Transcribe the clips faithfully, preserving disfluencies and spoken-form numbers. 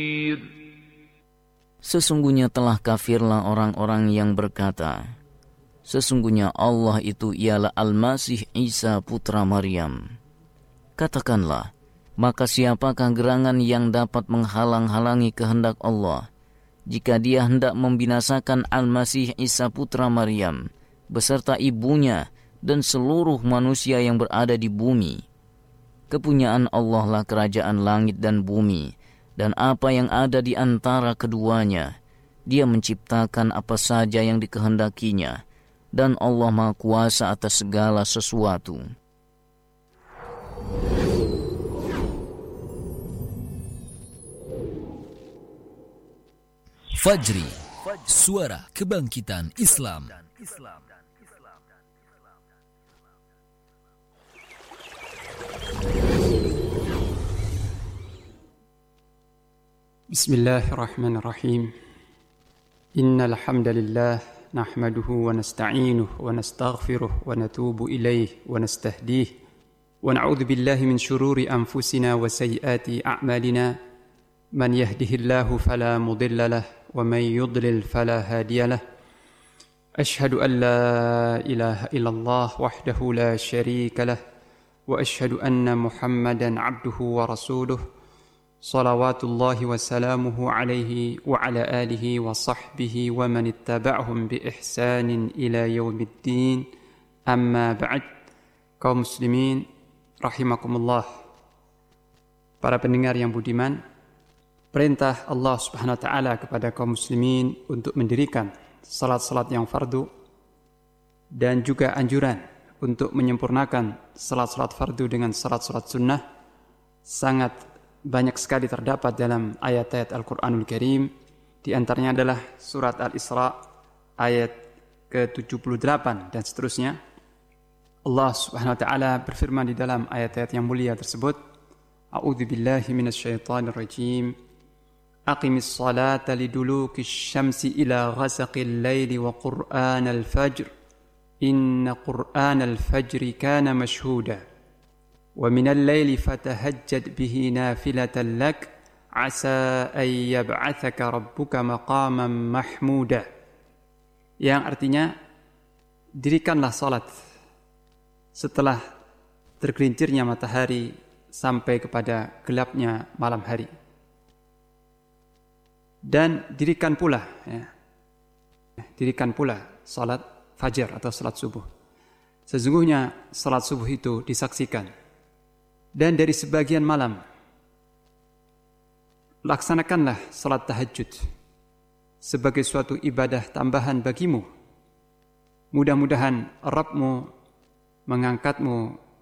Sesungguhnya telah kafirlah orang-orang yang berkata, sesungguhnya Allah itu ialah Al-Masih Isa putra Maryam. Katakanlah, maka siapakah gerangan yang dapat menghalang-halangi kehendak Allah jika dia hendak membinasakan Al-Masih Isa putra Maryam beserta ibunya dan seluruh manusia yang berada di bumi? Kepunyaan Allah lah kerajaan langit dan bumi dan apa yang ada di antara keduanya. Dia menciptakan apa saja yang dikehendakinya, dan Allah Maha Kuasa atas segala sesuatu. Fajri, suara kebangkitan Islam. Bismillahirrahmanirrahim. Innal hamdalillah nahmaduhu wa nasta'inuhu wa nastaghfiruh wa natubu ilayhi wa nastahdih wa na'udzu billahi min shururi anfusina wa sayyiati a'malina. Man yahdihillahu fala mudilla lahu wa man yudlil fala hadiya lahu. Ashhadu an la ilaha illallah wahdahu la syarika lahu wa ashhadu anna Muhammadan 'abduhu wa rasuluh. Salawatullahi wa salamuhu alaihi wa ala alihi wa sahbihi wa man ittaba'hum bi ihsanin ila yaumiddin. Amma ba'd. Kaum muslimin rahimakumullah. Para pendengar yang budiman, perintah Allah Subhanahu wa taala kepada kaum muslimin untuk mendirikan salat-salat yang fardu dan juga anjuran untuk menyempurnakan salat-salat fardu dengan salat-salat sunnah sangat banyak sekali terdapat dalam ayat-ayat Al-Quranul Karim. Di antaranya adalah surat Al-Isra ayat ke tujuh puluh delapan dan seterusnya. Allah Subhanahu wa taala berfirman di dalam ayat-ayat yang mulia tersebut, A'udzu billahi minasyaitonir rajim. Aqimis salata liduluki syamsi ila ghasaqil laili wa qur'anal fajr. Inna qur'anal fajri kana mashhuda. ومن الليل فتهجد به نافلة لك عسى أن يبعثك ربك مقاما محمودا. Yang artinya, dirikanlah salat setelah tergelincirnya matahari sampai kepada gelapnya malam hari, dan dirikan pula ya, dirikan pula salat fajar atau salat subuh. Sesungguhnya salat subuh itu disaksikan. Dan dari sebagian malam laksanakanlah salat tahajud sebagai suatu ibadah tambahan bagimu. Mudah-mudahan Rabbmu mengangkatmu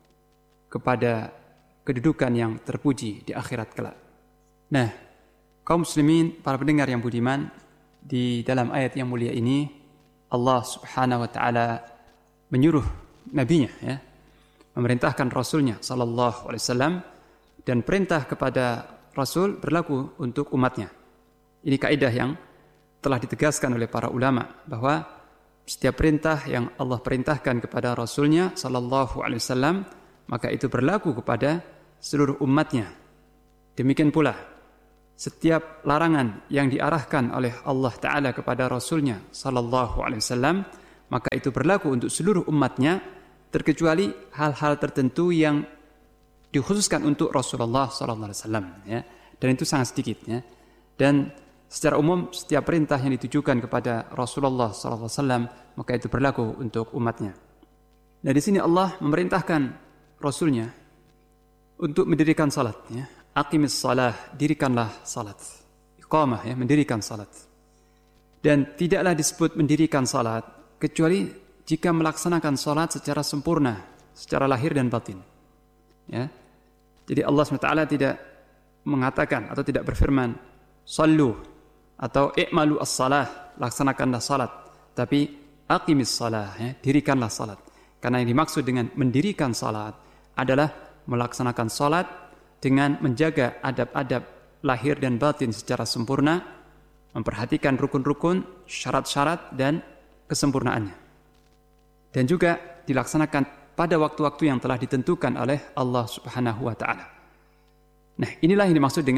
kepada kedudukan yang terpuji di akhirat kelak. Nah, kaum muslimin, para pendengar yang budiman, di dalam ayat yang mulia ini Allah Subhanahu wa taala menyuruh nabinya ya, memerintahkan Rasulnya sallallahu alaihi wasallam, dan perintah kepada Rasul berlaku untuk umatnya. Ini kaidah yang telah ditegaskan oleh para ulama bahwa setiap perintah yang Allah perintahkan kepada Rasulnya sallallahu alaihi wasallam, maka itu berlaku kepada seluruh umatnya. Demikian pula setiap larangan yang diarahkan oleh Allah Ta'ala kepada Rasulnya sallallahu alaihi wasallam, maka itu berlaku untuk seluruh umatnya, terkecuali hal-hal tertentu yang dikhususkan untuk Rasulullah sallallahu alaihi wasallam ya, dan itu sangat sedikit ya. Dan secara umum setiap perintah yang ditujukan kepada Rasulullah sallallahu alaihi wasallam, maka itu berlaku untuk umatnya. Nah, di sini Allah memerintahkan Rasulnya untuk mendirikan salat ya. Aqimis salah, dirikanlah salat. Iqamah ya, mendirikan salat. Dan tidaklah disebut mendirikan salat kecuali jika melaksanakan salat secara sempurna, secara lahir dan batin. Ya. Jadi Allah subhanahu wa taala tidak mengatakan atau tidak berfirman, "Sallu" atau "I'malu as-salah", laksanakanlah salat, tapi aqimis salah, ya, dirikanlah salat. Karena yang dimaksud dengan mendirikan salat adalah melaksanakan salat dengan menjaga adab-adab lahir dan batin secara sempurna, memperhatikan rukun-rukun, syarat-syarat dan kesempurnaannya. Dan juga dilaksanakan pada waktu-waktu yang telah ditentukan oleh Allah Subhanahu wa taala. Nah, inilah yang dimaksud dengan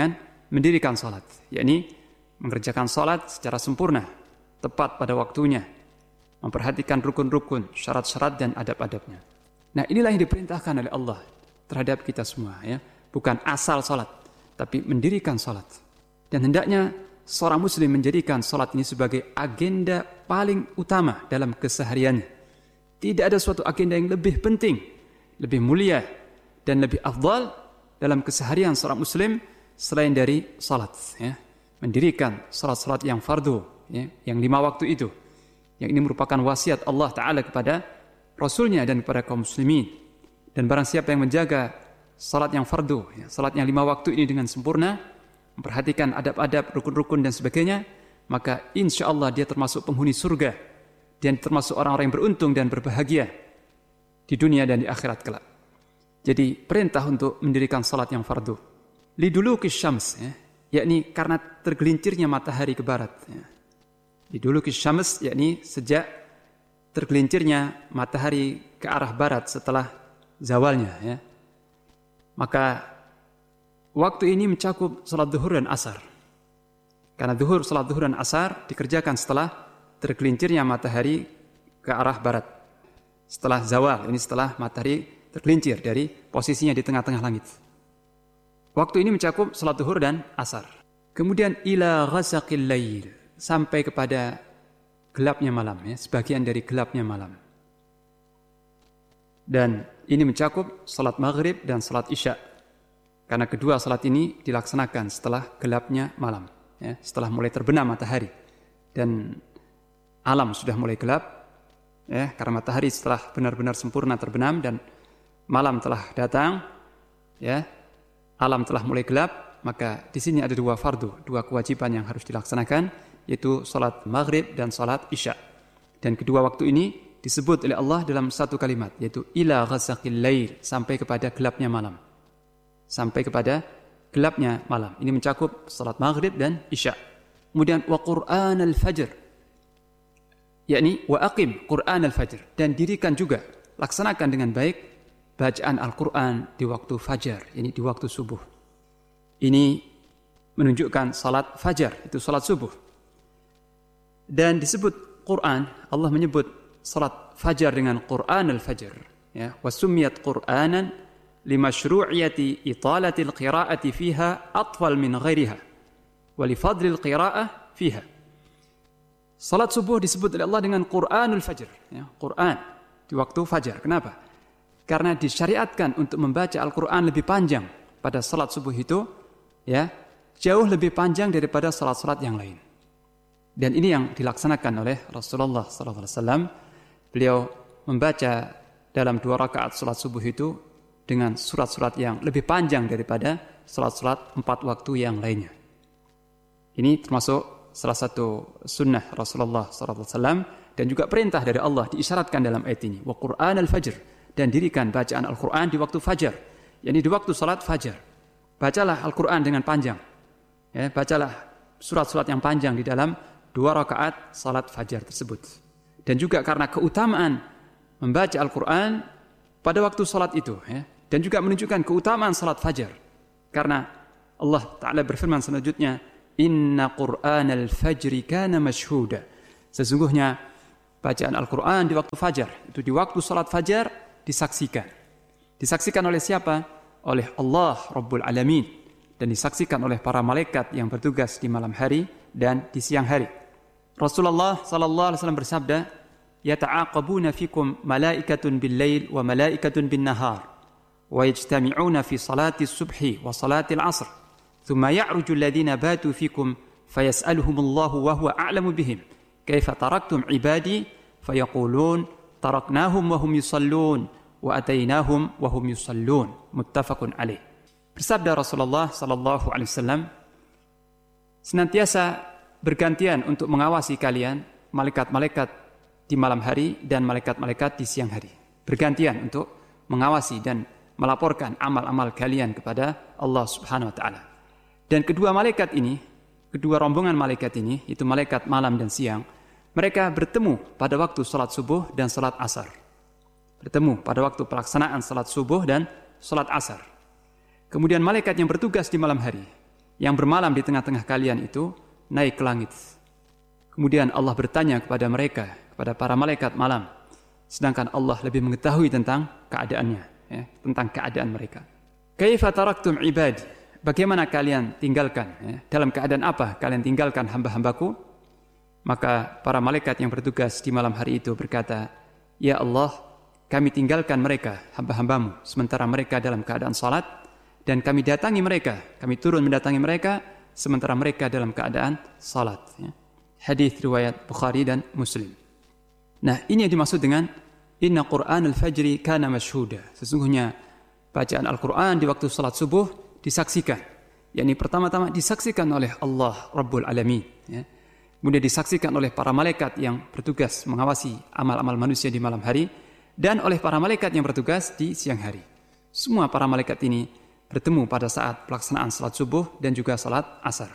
mendirikan salat, yakni mengerjakan salat secara sempurna, tepat pada waktunya, memperhatikan rukun-rukun, syarat-syarat dan adab-adabnya. Nah, inilah yang diperintahkan oleh Allah terhadap kita semua, ya. Bukan asal salat, tapi mendirikan salat. Dan hendaknya seorang muslim menjadikan salat ini sebagai agenda paling utama dalam kesehariannya. Tidak ada suatu agenda yang lebih penting, lebih mulia dan lebih afdal dalam keseharian seorang muslim selain dari salat, ya. Mendirikan salat-salat yang fardu, ya, yang lima waktu itu. Yang ini merupakan wasiat Allah Ta'ala kepada Rasulnya dan kepada kaum muslimin. Dan barang siapa yang menjaga salat yang fardu, ya, salat yang lima waktu ini dengan sempurna, memperhatikan adab-adab, rukun-rukun dan sebagainya, maka insya Allah dia termasuk penghuni surga dan termasuk orang-orang yang beruntung dan berbahagia di dunia dan di akhirat kelak. Jadi perintah untuk mendirikan salat yang fardu. Liduluki syams, ya, yakni karena tergelincirnya matahari ke barat, ya. Liduluki syams, yakni sejak tergelincirnya matahari ke arah barat setelah zawalnya, ya. Maka waktu ini mencakup salat zuhur dan asar. Karena zuhur, salat zuhur dan asar dikerjakan setelah tergelincirnya matahari ke arah barat. Setelah zawal, ini setelah matahari tergelincir dari posisinya di tengah-tengah langit. Waktu ini mencakup salat zuhur dan asar. Kemudian ila ghasaqil lail, sampai kepada gelapnya malam, ya, sebagian dari gelapnya malam. Dan ini mencakup salat maghrib dan salat isya. Karena kedua salat ini dilaksanakan setelah gelapnya malam, ya, setelah mulai terbenam matahari. Dan alam sudah mulai gelap, ya, karena matahari setelah benar-benar sempurna terbenam dan malam telah datang, ya, alam telah mulai gelap, maka di sini ada dua fardu, dua kewajiban yang harus dilaksanakan, yaitu salat maghrib dan salat isya. Dan kedua waktu ini disebut oleh Allah dalam satu kalimat, yaitu ila ghasaqil lail, sampai kepada gelapnya malam. Sampai kepada gelapnya malam. Ini mencakup salat maghrib dan isya. Kemudian wa Qur'an al-fajr, yakni wa aqim Qur'an al-fajr, dan dirikan juga, laksanakan dengan baik bacaan Al-Quran di waktu fajar, ini di waktu subuh. Ini menunjukkan salat fajar, itu salat subuh. Dan disebut Quran, Allah menyebut salat fajar dengan Quran al-fajr, ya, wa summiyat Qur'anan limashru'iyati italatil qira'ati fiha atwal min ghairiha wa li fadlil qira'ah fiha. Salat subuh disebut oleh Allah dengan Qur'anul fajr, ya, Quran di waktu fajar. Kenapa? Karena disyariatkan untuk membaca Al-Quran lebih panjang pada salat subuh itu, ya, jauh lebih panjang daripada salat-salat yang lain. Dan ini yang dilaksanakan oleh Rasulullah sallallahu alaihi wasallam. Beliau membaca dalam dua rakaat salat subuh itu dengan surat-surat yang lebih panjang daripada salat-salat empat waktu yang lainnya. Ini termasuk salah satu sunnah Rasulullah sallallahu alaihi wasallam dan juga perintah dari Allah diisyaratkan dalam ayat ini. Wa Qur'an al-fajr, dan dirikan bacaan Al-Quran di waktu fajar, yakni di waktu salat fajar. Bacalah Al-Quran dengan panjang, ya, bacalah surat-surat yang panjang di dalam dua rakaat salat fajar tersebut. Dan juga karena keutamaan membaca Al-Quran pada waktu salat itu, ya, dan juga menunjukkan keutamaan salat fajar. Karena Allah Ta'ala berfirman selanjutnya, Inna Qur'an al-fajri kana mashhuda. Sesungguhnya bacaan Al-Quran di waktu fajar, itu di waktu salat fajar, disaksikan. Disaksikan oleh siapa? Oleh Allah Rabbul Alamin. Dan disaksikan oleh para malaikat yang bertugas di malam hari dan di siang hari. Rasulullah sallallahu alaihi wasallam bersabda, "Yata'aqabuna fikum malaikatun bil-lail wa malaikatun bin-nahar, wa yajtami'una fi salati as-subhi wa salati al-'asr, thumma ya'ruju alladhina batu fikum fayas'aluhumullahu wa huwa a'lamu bihim, kaifa taraktum 'ibadi fayaqulun taraknahum wa hum yusallun wa atainahum wa hum yusallun." Muttafaqun alaih. Bersabda Rasulullah sallallahu alaihi wasallam, senantiasa bergantian untuk mengawasi kalian malaikat-malaikat di malam hari dan malaikat-malaikat di siang hari. Bergantian untuk mengawasi dan melaporkan amal-amal kalian kepada Allah Subhanahu wa taala. Dan kedua malaikat ini, kedua rombongan malaikat ini, itu malaikat malam dan siang, mereka bertemu pada waktu salat subuh dan salat asar. Bertemu pada waktu pelaksanaan salat subuh dan salat asar. Kemudian malaikat yang bertugas di malam hari, yang bermalam di tengah-tengah kalian itu naik ke langit. Kemudian Allah bertanya kepada mereka, kepada para malaikat malam, sedangkan Allah lebih mengetahui tentang keadaannya, ya, tentang keadaan mereka. Kaifa taraktum ibadi? Bagaimana kalian tinggalkan? Ya, dalam keadaan apa kalian tinggalkan hamba-hambaku? Maka para malaikat yang bertugas di malam hari itu berkata, Ya Allah, kami tinggalkan mereka, hamba-hambamu, sementara mereka dalam keadaan salat, dan kami datangi mereka, kami turun mendatangi mereka, sementara mereka dalam keadaan salat. Ya. Hadis riwayat Bukhari dan Muslim. Nah, ini yang dimaksud dengan Inna Qur'an al-Fajri kana masyhuda. Sesungguhnya bacaan Al-Quran di waktu salat subuh disaksikan. Yakni pertama-tama disaksikan oleh Allah Rabbul Alamin. Ya. Kemudian disaksikan oleh para malaikat yang bertugas mengawasi amal-amal manusia di malam hari, dan oleh para malaikat yang bertugas di siang hari. Semua para malaikat ini bertemu pada saat pelaksanaan salat subuh dan juga salat asar.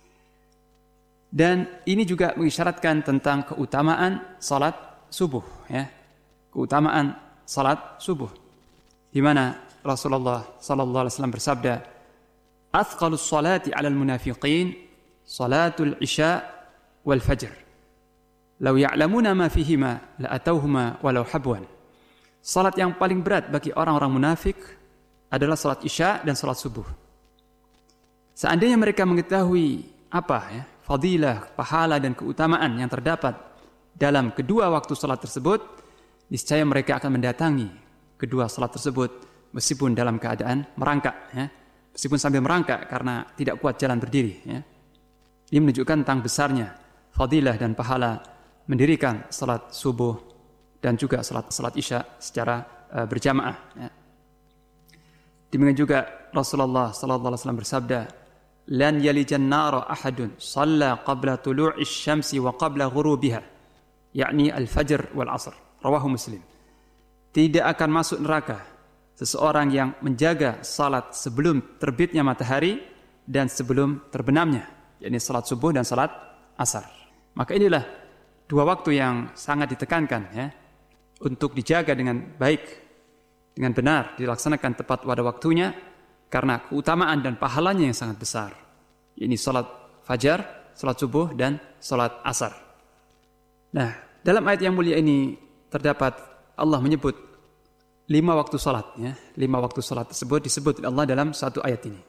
Dan ini juga mengisyaratkan tentang keutamaan salat subuh, ya. Keutamaan salat subuh, di mana Rasulullah sallallahu alaihi wasallam bersabda, "Athqalus salati 'alal munafiqin salatul isya wal fajr. Law ya'lamuna ma fihima la atauhuma walau habwan." Salat yang paling berat bagi orang-orang munafik adalah salat isya dan salat subuh. Seandainya mereka mengetahui apa ya, fadilah, pahala dan keutamaan yang terdapat dalam kedua waktu salat tersebut, niscaya mereka akan mendatangi kedua salat tersebut meskipun dalam keadaan merangkak, ya. Meskipun sambil merangkak karena tidak kuat jalan berdiri, ya. Ini menunjukkan tentang besarnya fadilah dan pahala mendirikan salat subuh dan juga salat salat isya secara uh, berjamaah, ya. Demikian juga Rasulullah sallallahu alaihi wasallam bersabda, "Lan yalijan nara ahadun shalla qabla tulu'i syamsi wa qabla ghurubiha." Yakni al-fajr wal asr. Rawahu Muslim. Tidak akan masuk neraka seseorang yang menjaga salat sebelum terbitnya matahari dan sebelum terbenamnya, yakni salat subuh dan salat asar. Maka inilah dua waktu yang sangat ditekankan, ya, untuk dijaga dengan baik, dengan benar, dilaksanakan tepat pada waktunya karena keutamaan dan pahalanya yang sangat besar. Ini salat fajar, salat subuh dan salat asar. Nah, dalam ayat yang mulia ini terdapat Allah menyebut lima waktu salat, ya. Lima waktu salat tersebut disebut oleh Allah dalam satu ayat ini.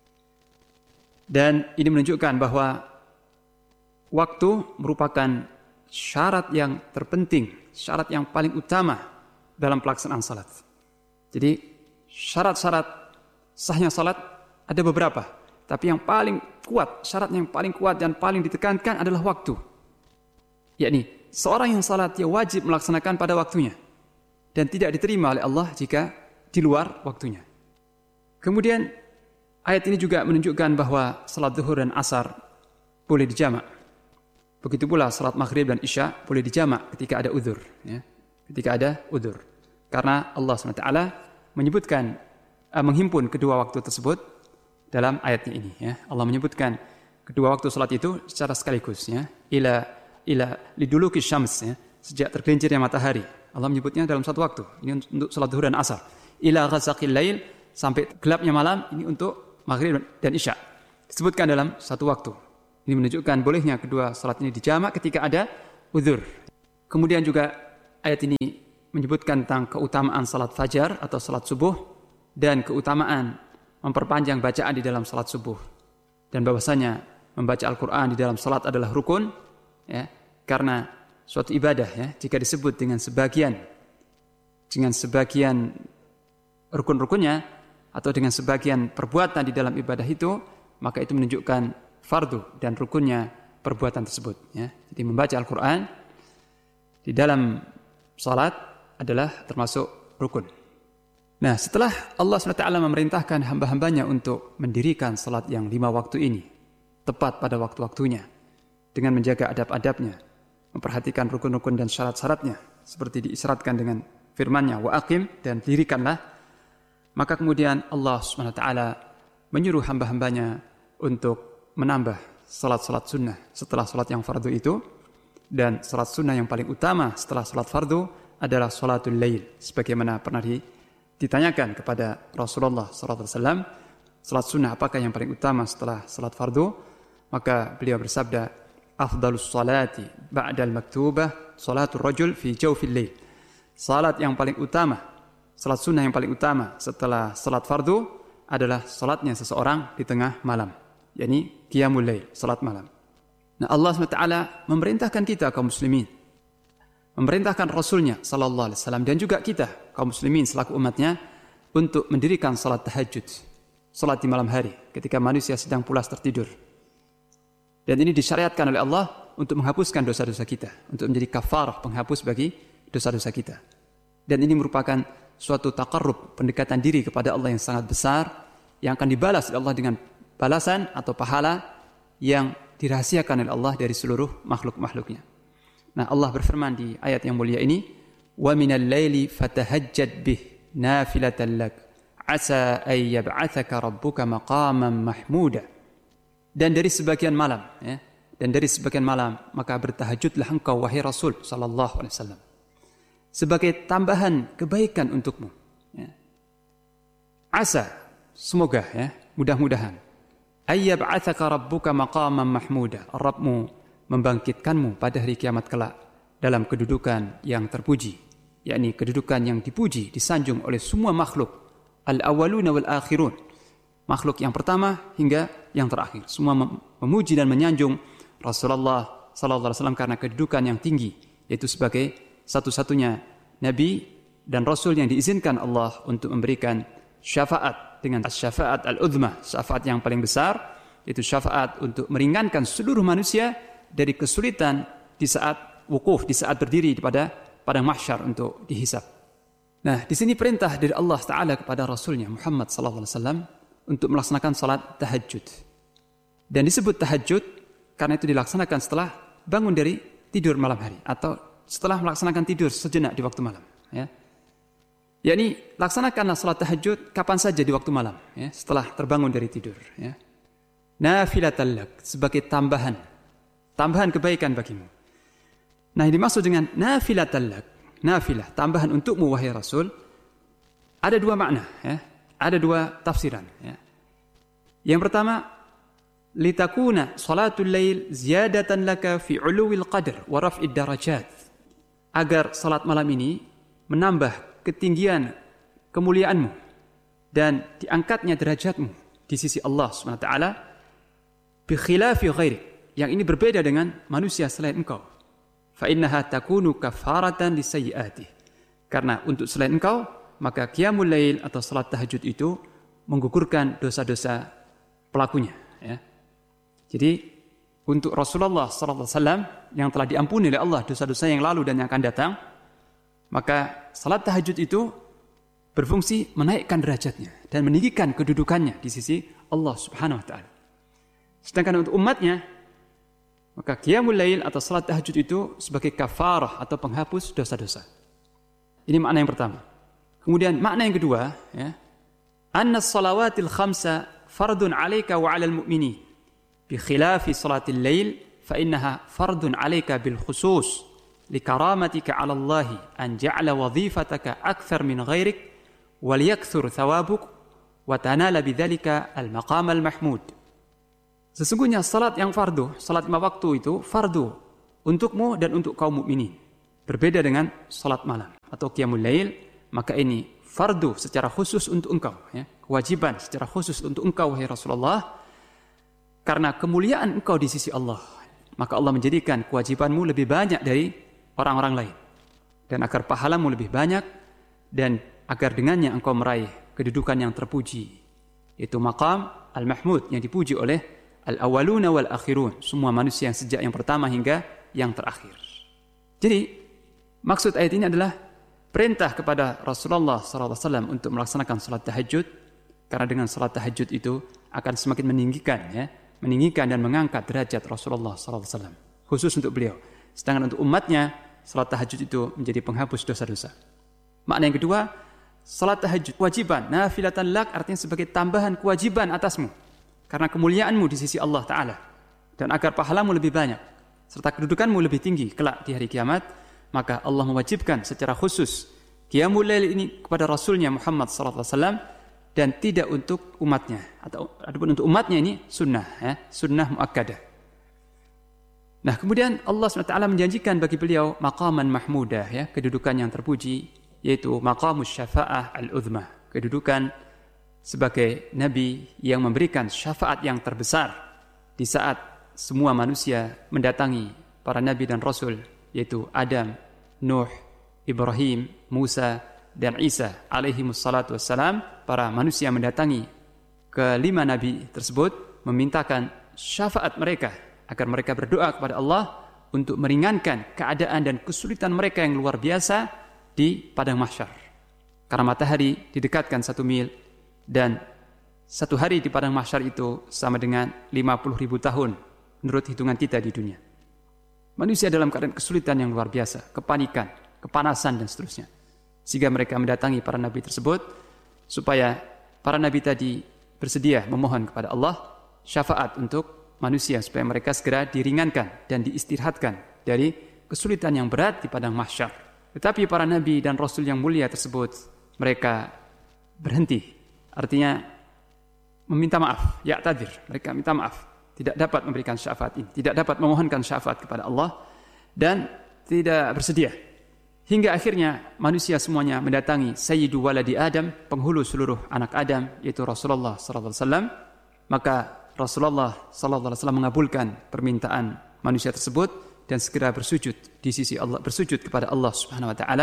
Dan ini menunjukkan bahwa waktu merupakan syarat yang terpenting, syarat yang paling utama dalam pelaksanaan salat. Jadi syarat-syarat sahnya salat ada beberapa, tapi yang paling kuat, syarat yang paling kuat dan paling ditekankan adalah waktu. Yakni seorang yang salat dia wajib melaksanakan pada waktunya dan tidak diterima oleh Allah jika di luar waktunya. Kemudian ayat ini juga menunjukkan bahwa salat zuhur dan asar boleh dijamak. Begitu pula salat maghrib dan isya boleh dijamak ketika ada udzur, ya. Ketika ada udzur. Karena Allah subhanahu wa taala menyebutkan uh, menghimpun kedua waktu tersebut dalam ayatnya ini, ya. Allah menyebutkan kedua waktu salat itu secara sekaligus, ya. Ila ila liduluki syams, ya. Sejak tergelincirnya matahari. Allah menyebutnya dalam satu waktu. Ini untuk salat zuhur dan asar. Ila ghasaqil lail, sampai gelapnya malam, ini untuk maghrib dan isya. Disebutkan dalam satu waktu. Ini menunjukkan bolehnya kedua salat ini dijamak ketika ada udzur. Kemudian juga ayat ini menyebutkan tentang keutamaan salat fajar atau salat subuh dan keutamaan memperpanjang bacaan di dalam salat subuh. Dan bahwasanya membaca Al-Quran di dalam salat adalah rukun, ya, karena suatu ibadah, ya, jika disebut dengan sebagian dengan sebagian rukun-rukunnya atau dengan sebagian perbuatan di dalam ibadah itu, maka itu menunjukkan fardu dan rukunnya perbuatan tersebut, ya. Jadi membaca Al-Quran di dalam salat adalah termasuk rukun. Nah, setelah Allah subhanahu wa taala memerintahkan hamba-hambanya untuk mendirikan salat yang lima waktu ini tepat pada waktu-waktunya dengan menjaga adab-adabnya, memperhatikan rukun-rukun dan syarat-syaratnya seperti diisyaratkan dengan firman-Nya, wa aqim, dan dirikanlah, maka kemudian Allah subhanahu wa taala menyuruh hamba-hambanya untuk menambah salat-salat sunnah setelah salat yang fardu itu, dan salat sunnah yang paling utama setelah salat fardu adalah salatul lail, sebagaimana pernah ditanyakan kepada Rasulullah sallallahu alaihi wasallam, salat sunnah apakah yang paling utama setelah salat fardu? Maka beliau bersabda, afdalus salati ba'dal maktubah salatul rajul fi jawfil lail. Salat yang paling utama, salat sunnah yang paling utama setelah salat fardu adalah salatnya seseorang di tengah malam, yakni qiyamul lail, salat malam. Nah, Allah subhanahu wa taala memerintahkan kita kaum muslimin, memerintahkan Rasulnya sallallahu alaihi wasallam dan juga kita kaum muslimin selaku umatnya untuk mendirikan salat tahajud, salat di malam hari ketika manusia sedang pulas tertidur. Dan ini disyariatkan oleh Allah untuk menghapuskan dosa-dosa kita, untuk menjadi kafarah, penghapus bagi dosa-dosa kita. Dan ini merupakan suatu taqarrub, pendekatan diri kepada Allah yang sangat besar, yang akan dibalas oleh Allah dengan balasan atau pahala yang dirahasiakan oleh Allah dari seluruh makhluk-makhluknya. Nah, Allah berfirman di ayat yang mulia ini, "Wa minal laili fatahajjad bih nafilatan lak, asa ay yab'atsaka rabbuka maqaman mahmuda." Dan dari sebagian malam, ya, dan dari sebagian malam maka bertahajudlah engkau wahai Rasul sallallahu alaihi wasallam, sebagai tambahan kebaikan untukmu. Ya. Asa, semoga, ya, mudah-mudahan, ayyab'atsaka rabbuka maqaman mahmuda, Rabbmu membangkitkanmu pada hari kiamat kelak dalam kedudukan yang terpuji, yakni kedudukan yang dipuji, disanjung oleh semua makhluk, al-awwaluna wal akhirun, makhluk yang pertama hingga yang terakhir, semua memuji dan menyanjung Rasulullah sallallahu alaihi wasallam karena kedudukan yang tinggi, yaitu sebagai satu-satunya nabi dan rasul yang diizinkan Allah untuk memberikan syafaat dengan syafaat al-uzma, syafaat yang paling besar, yaitu syafaat untuk meringankan seluruh manusia dari kesulitan di saat wukuf, di saat berdiri pada padang mahsyar untuk dihisab. Nah, di sini perintah dari Allah Taala kepada Rasulnya Muhammad sallallahu alaihi wasallam untuk melaksanakan salat tahajud. Dan disebut tahajud karena itu dilaksanakan setelah bangun dari tidur malam hari atau setelah melaksanakan tidur sejenak di waktu malam, ya. Yakni laksanakanlah salat tahajud kapan saja di waktu malam, ya, setelah terbangun dari tidur, ya. Nafilatan lak, sebagai tambahan, tambahan kebaikan bagimu. Nah, yang dimaksud dengan nafilatan lak, nafilah, tambahan untukmu wahai Rasul, ada dua makna, ya. Ada dua tafsiran, ya. Yang pertama, litakuna salatul lail ziyadatan laka fi uluwil qadr wa raf'id darajat. Agar salat malam ini menambah ketinggian kemuliaanmu dan diangkatnya derajatmu di sisi Allah Subhanahu wa taala, bi khilafi ghairi, yang ini berbeda dengan manusia selain engkau. Fa innaha takunu kafaratan lisayyi'ati. Karena untuk selain engkau, maka qiyamul lail atau salat tahajud itu menggugurkan dosa-dosa pelakunya, ya. Jadi untuk Rasulullah sallallahu alaihi wasallam yang telah diampuni oleh Allah dosa-dosa yang lalu dan yang akan datang, maka salat tahajud itu berfungsi menaikkan derajatnya dan meninggikan kedudukannya di sisi Allah Subhanahu wa taala. Sedangkan untuk umatnya, maka qiyamul lail atau salat tahajud itu sebagai kafarah atau penghapus dosa-dosa. Ini makna yang pertama. Kemudian makna yang kedua, ya, anna salawatil khamsa fardun 'alaika wa 'alal mu'minin bi khilafi salatil lail fa innaha fardun 'alaika bil khusus li karamatika 'ala Allah an ja'ala wadhifataka akthar min ghairik wa liyakthur thawabuk wa tanala bidzalika al maqam al mahmud. Sesungguhnya salat yang fardu, salat lima waktu itu fardu untukmu dan untuk kaum mukminin. Berbeda dengan salat malam atau qiyamul lail. Maka ini fardu secara khusus untuk engkau, ya, kewajiban secara khusus untuk engkau wahai Rasulullah, karena kemuliaan engkau di sisi Allah, maka Allah menjadikan kewajibanmu lebih banyak dari orang-orang lain, dan agar pahalamu lebih banyak, dan agar dengannya engkau meraih kedudukan yang terpuji, yaitu maqam al-mahmud yang dipuji oleh al-awwaluna wal akhirun, semua manusia yang sejak yang pertama hingga yang terakhir. Jadi maksud ayat ini adalah perintah kepada Rasulullah sallallahu alaihi wasallam untuk melaksanakan salat tahajud, karena dengan salat tahajud itu akan semakin meninggikan, ya, meninggikan dan mengangkat derajat Rasulullah sallallahu alaihi wasallam khusus untuk beliau. Sedangkan untuk umatnya, salat tahajud itu menjadi penghapus dosa-dosa. Makna yang kedua, salat tahajud kewajiban, nafilatan lak, artinya sebagai tambahan kewajiban atasmu karena kemuliaanmu di sisi Allah Ta'ala, dan agar pahalamu lebih banyak serta kedudukanmu lebih tinggi kelak di hari kiamat. Maka Allah mewajibkan secara khusus qiyamul lail ini kepada Rasulnya Muhammad sallallahu alaihi wasallam dan tidak untuk umatnya. Atau adapun untuk umatnya ini sunnah, ya, sunnah muakkadah. Nah, kemudian Allah subhanahu wa taala menjanjikan bagi beliau maqaman mahmudah, ya, kedudukan yang terpuji, yaitu maqamus syafa'ah al-uzmah, kedudukan sebagai nabi yang memberikan syafaat yang terbesar di saat semua manusia mendatangi para nabi dan rasul, yaitu Adam, Nuh, Ibrahim, Musa, dan Isa alaihimus salatu wassalam. Para manusia mendatangi kelima nabi tersebut memintakan syafaat mereka agar mereka berdoa kepada Allah untuk meringankan keadaan dan kesulitan mereka yang luar biasa di padang mahsyar. Karena matahari didekatkan satu mil dan satu hari di padang mahsyar itu sama dengan lima puluh ribu tahun menurut hitungan kita di dunia. Manusia dalam keadaan kesulitan yang luar biasa, kepanikan, kepanasan dan seterusnya. Sehingga mereka mendatangi para nabi tersebut supaya para nabi tadi bersedia memohon kepada Allah syafaat untuk manusia supaya mereka segera diringankan dan diistirahatkan dari kesulitan yang berat di padang mahsyar. Tetapi para nabi dan rasul yang mulia tersebut mereka berhenti, artinya meminta maaf, ya'tadir, mereka minta maaf, tidak dapat memberikan syafaat ini, tidak dapat memohonkan syafaat kepada Allah dan tidak bersedia. Hingga akhirnya manusia semuanya mendatangi Sayyidu Waladi Adam, penghulu seluruh anak Adam, yaitu Rasulullah sallallahu alaihi wasallam. Maka Rasulullah sallallahu alaihi wasallam mengabulkan permintaan manusia tersebut dan segera bersujud di sisi Allah, bersujud kepada Allah Subhanahu wa taala,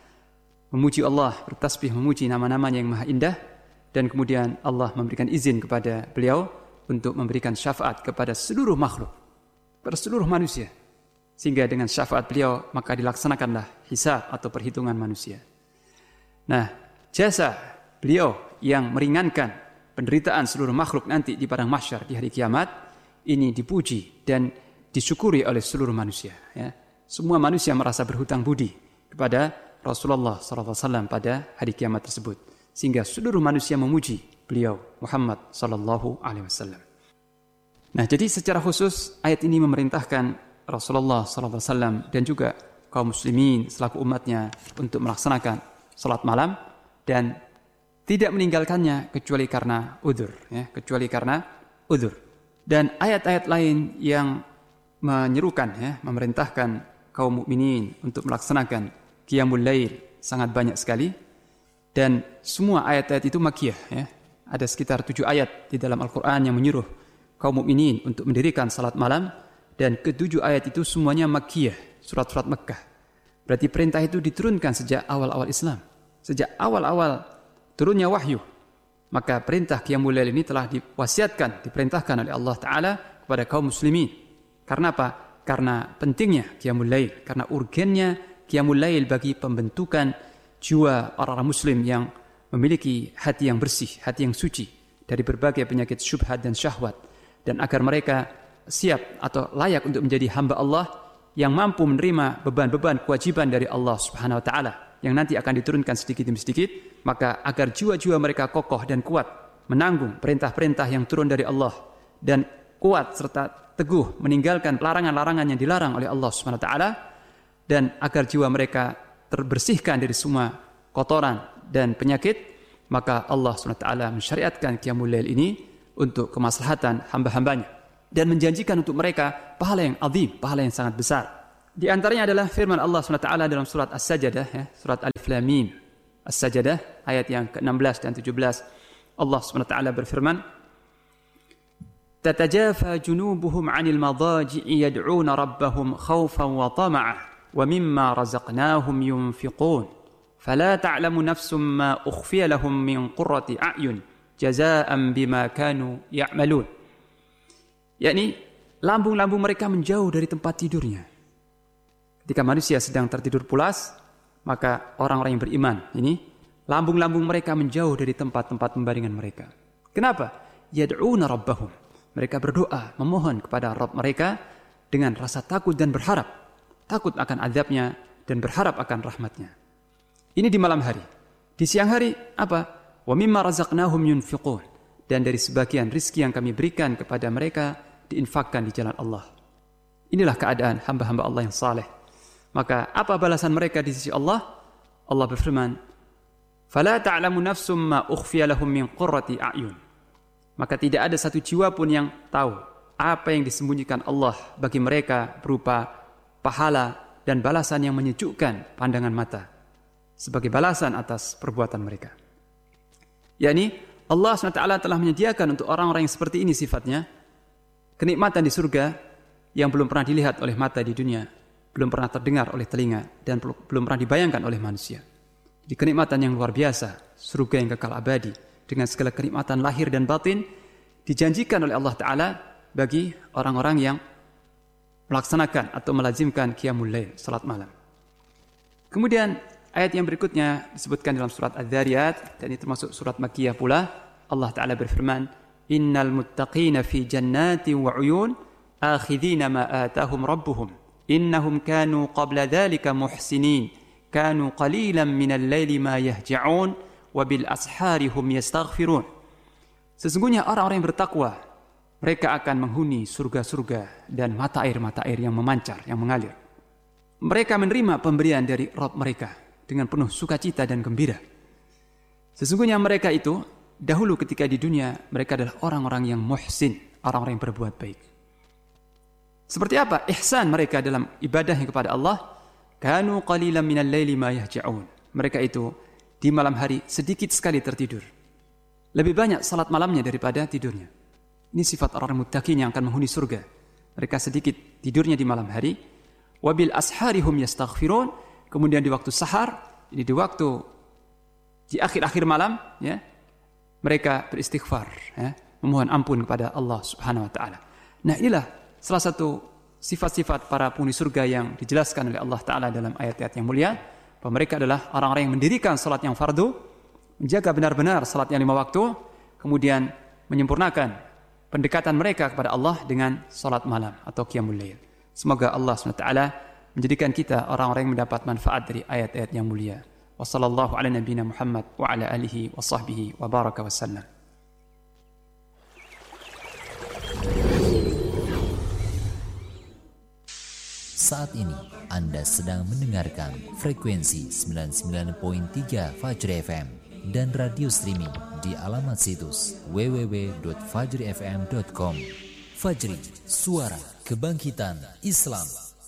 memuji Allah, bertasbih memuji nama-namanya yang maha indah, dan kemudian Allah memberikan izin kepada beliau untuk memberikan syafaat kepada seluruh makhluk, kepada seluruh manusia. Sehingga dengan syafaat beliau maka dilaksanakanlah hisab atau perhitungan manusia. Nah, jasa beliau yang meringankan penderitaan seluruh makhluk nanti di padang mahsyar di hari kiamat ini dipuji dan disyukuri oleh seluruh manusia, ya. Semua manusia merasa berhutang budi kepada Rasulullah sallallahu alaihi wasallam pada hari kiamat tersebut, sehingga seluruh manusia memuji beliau Muhammad sallallahu alaihi wasallam. Nah, jadi secara khusus ayat ini memerintahkan Rasulullah sallallahu alaihi wasallam dan juga kaum muslimin selaku umatnya untuk melaksanakan salat malam dan tidak meninggalkannya kecuali karena udzur, ya, kecuali karena udzur. Dan ayat-ayat lain yang menyerukan, ya, memerintahkan kaum mukminin untuk melaksanakan qiyamul lail sangat banyak sekali, dan semua ayat-ayat itu makkiyah, ya. Ada sekitar tujuh ayat di dalam Al-Quran yang menyuruh kaum mukminin untuk mendirikan salat malam, dan ketujuh ayat itu semuanya makkiyah, surat-surat Mekkah. Berarti perintah itu diturunkan sejak awal-awal Islam, sejak awal-awal turunnya wahyu. Maka perintah qiyamul lail ini telah diwasiatkan, diperintahkan oleh Allah Ta'ala kepada kaum muslimin. Karena apa? Karena pentingnya qiyamul lail, karena urgennya qiyamul lail bagi pembentukan jiwa orang-orang muslim yang memiliki hati yang bersih, hati yang suci dari berbagai penyakit syubhat dan syahwat, dan agar mereka siap atau layak untuk menjadi hamba Allah yang mampu menerima beban-beban kewajiban dari Allah Subhanahu wa taala yang nanti akan diturunkan sedikit demi sedikit. Maka agar jiwa-jiwa mereka kokoh dan kuat menanggung perintah-perintah yang turun dari Allah, dan kuat serta teguh meninggalkan larangan-larangan yang dilarang oleh Allah Subhanahu wa taala, dan agar jiwa mereka terbersihkan dari semua kotoran dan penyakit, maka Allah Subhanahu wa taala mensyariatkan qiyamul lail ini untuk kemaslahatan hamba-hambanya dan menjanjikan untuk mereka pahala yang azim, pahala yang sangat besar. Di antaranya adalah firman Allah subhanahu wa taala dalam surat As-Sajdah, ya, surat Alif Lam Mim As-Sajdah ayat yang ke enam belas dan tujuh belas. Allah subhanahu wa taala berfirman, "Tatajafa junubuhum 'anil madaji'i yad'una rabbahum khawfan wa tama'an wa mimma razaqnahum yunfiqun. Fala ta'lamu nafsum ma ukhfiya lahum min qurrati a'yun jazaa'an bima kanu ya'malun." Yakni lambung-lambung mereka menjauh dari tempat tidurnya. Ketika manusia sedang tertidur pulas, maka orang-orang yang beriman ini lambung-lambung mereka menjauh dari tempat-tempat pembaringan mereka. Kenapa? Yad'una rabbahum. Mereka berdoa, memohon kepada Rabb mereka dengan rasa takut dan berharap. Takut akan azabnya dan berharap akan rahmatnya. Ini di malam hari. Di siang hari apa? Wa mimma razaqnahum yunfiqun. Dan dari sebagian rizki yang kami berikan kepada mereka diinfakkan di jalan Allah. Inilah keadaan hamba-hamba Allah yang saleh. Maka apa balasan mereka di sisi Allah? Allah berfirman, Fala ta'lamu nafsum ma ukhfiya lahum min qurrati a'yun. Maka tidak ada satu jiwa pun yang tahu apa yang disembunyikan Allah bagi mereka berupa pahala dan balasan yang menyejukkan pandangan mata sebagai balasan atas perbuatan mereka. yakni Allah subhanahu wa taala telah menyediakan untuk orang-orang yang seperti ini sifatnya kenikmatan di surga yang belum pernah dilihat oleh mata di dunia, belum pernah terdengar oleh telinga, dan belum pernah dibayangkan oleh manusia. Di kenikmatan yang luar biasa, surga yang kekal abadi dengan segala kenikmatan lahir dan batin dijanjikan oleh Allah Ta'ala bagi orang-orang yang melaksanakan atau melazimkan qiyamul lail, salat malam. Kemudian ayat yang berikutnya disebutkan dalam surat Adz-Dzariyat, dan ini termasuk surat Makkiyah pula. Allah Ta'ala berfirman, Innal muttaqina fi jannatin wa uyun akhidhina ma atahum rabbuhum innahum kanu qabla dhalika muhsinin kanu qalilan minal laili ma yahja'un wa bil ashari hum yastaghfirun. Sesungguhnya orang-orang yang bertakwa, mereka akan menghuni surga-surga dan mata air-mata air yang memancar, yang mengalir. Mereka menerima pemberian dari Rabb mereka dengan penuh sukacita dan gembira. Sesungguhnya mereka itu dahulu ketika di dunia mereka adalah orang-orang yang muhsin, orang-orang yang berbuat baik. Seperti apa ihsan mereka dalam ibadahnya kepada Allah? Kanu qalilan minal laili ma yahja'un. Mereka itu di malam hari sedikit sekali tertidur. Lebih banyak salat malamnya daripada tidurnya. Ini sifat orang muttaqin yang akan menghuni surga. Mereka sedikit tidurnya di malam hari. Wabil ashari hum yastaghfirun. Kemudian di waktu sahar, jadi di waktu di akhir-akhir malam, ya, mereka beristighfar, ya, memohon ampun kepada Allah Subhanahu wa taala. Nah, inilah salah satu sifat-sifat para penghuni surga yang dijelaskan oleh Allah Ta'ala dalam ayat-ayat yang mulia, bahwa mereka adalah orang-orang yang mendirikan salat yang fardu, menjaga benar-benar salat yang lima waktu, kemudian menyempurnakan pendekatan mereka kepada Allah dengan salat malam atau qiyamul lail. Semoga Allah subhanahu wa taala menjadikan kita orang-orang yang mendapat manfaat dari ayat-ayat yang mulia. Wa sallallahu ala nabiyyina Muhammad wa ala alihi wa sahbihi wa baraka wa sallam. Saat ini Anda sedang mendengarkan frekuensi sembilan puluh sembilan koma tiga Fajri F M dan radio streaming di alamat situs w w w dot fajri f m dot com. Fajri, suara kebangkitan Islam.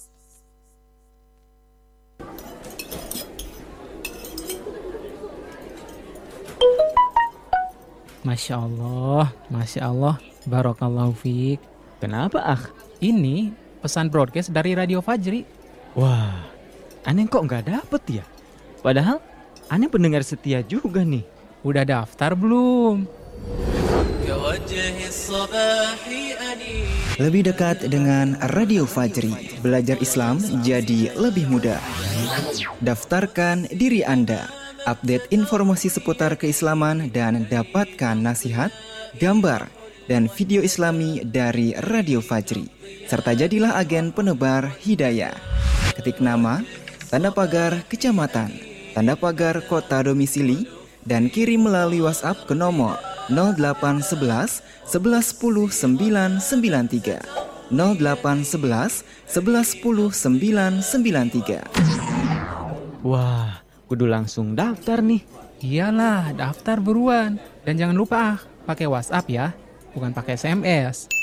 Masya Allah, Masya Allah, Barakallahu fiik. Kenapa ah? Ini pesan broadcast dari Radio Fajri. Wah, aneh kok nggak dapet ya? Padahal aneh pendengar setia juga nih. Udah daftar belum? Lebih dekat dengan Radio Fajri, belajar Islam jadi lebih mudah. Daftarkan diri Anda, update informasi seputar keislaman dan dapatkan nasihat, gambar, dan video Islami dari Radio Fajri. Serta jadilah agen penebar hidayah. Ketik nama, tanda pagar kecamatan, tanda pagar kota domisili, dan kirim melalui WhatsApp ke nomor nol delapan satu satu, satu satu nol sembilan sembilan tiga nol delapan satu satu, satu satu nol sembilan sembilan tiga. Wah, kudu langsung daftar nih. Iyalah, daftar buruan. Dan jangan lupa ah, pakai WhatsApp ya, bukan pakai S M S.